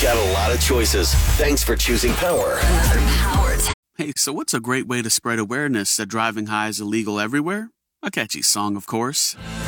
got a lot of choices. Thanks for choosing Power. Another Power. Hey, so what's a great way to spread awareness that driving high is illegal everywhere? A catchy song, of course.